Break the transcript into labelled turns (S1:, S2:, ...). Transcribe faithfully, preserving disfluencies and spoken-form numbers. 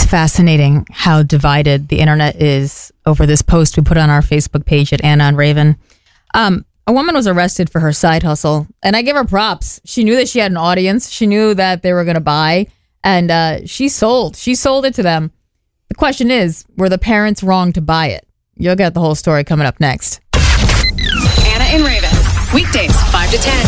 S1: fascinating how divided the internet is over this post we put on our Facebook page at Anna and Raven. Um, a woman was arrested for her side hustle, and I give her props. She knew that she had an audience. She knew that they were going to buy, and uh, she sold. She sold it to them. The question is, were the parents wrong to buy it? You'll get the whole story coming up next.
S2: Anna and Raven, weekdays five to ten.